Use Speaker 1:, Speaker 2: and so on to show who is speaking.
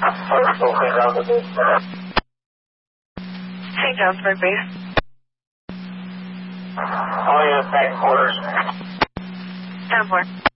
Speaker 1: St. Johnsburg base.
Speaker 2: Only in the back quarters.
Speaker 1: 10-4.